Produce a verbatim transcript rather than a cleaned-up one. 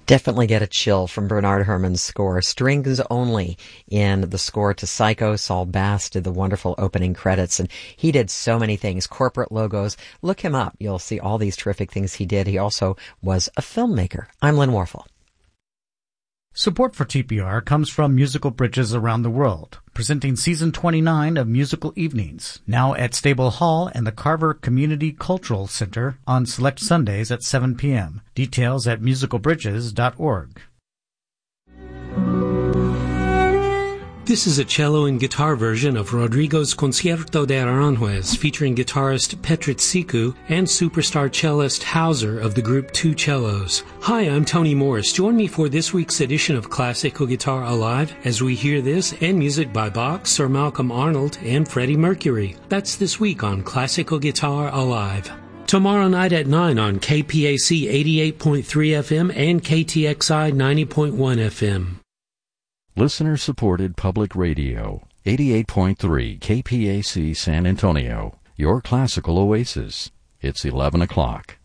Definitely get a chill from Bernard Herrmann's score. Strings only in the score to Psycho. Saul Bass did the wonderful opening credits, and he did so many things. Corporate logos. Look him up. You'll see all these terrific things he did. He also was a filmmaker. I'm Lynn Warfel. Support for T P R comes from Musical Bridges Around the World, presenting Season twenty-nine of Musical Evenings, now at Stable Hall and the Carver Community Cultural Center on select Sundays at seven p.m. Details at musical bridges dot org. This is a cello and guitar version of Rodrigo's Concierto de Aranjuez, featuring guitarist Petrit Siku and superstar cellist Hauser of the group Two Cellos. Hi, I'm Tony Morris. Join me for this week's edition of Classical Guitar Alive as we hear this and music by Bach, Sir Malcolm Arnold, and Freddie Mercury. That's this week on Classical Guitar Alive. Tomorrow night at nine on K P A C eighty-eight point three F M and K T X I ninety point one F M. Listener-supported public radio, eighty-eight point three K P A C San Antonio, your classical oasis. It's eleven o'clock.